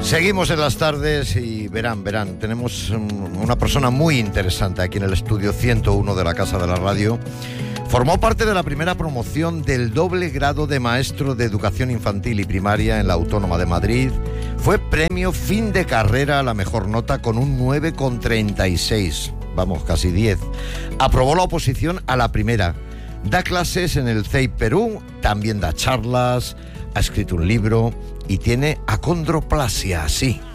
Seguimos en las tardes y verán, tenemos una persona muy interesante aquí en el estudio 101 de la Casa de la Radio. Formó parte de la primera promoción del doble grado de maestro de educación infantil y primaria en la Autónoma de Madrid. Fue premio fin de carrera a la mejor nota con un 9,36. Vamos, casi 10. Aprobó la oposición a la primera. Da clases en el CEIP Perú, también da charlas, ha escrito un libro y tiene acondroplasia, sí.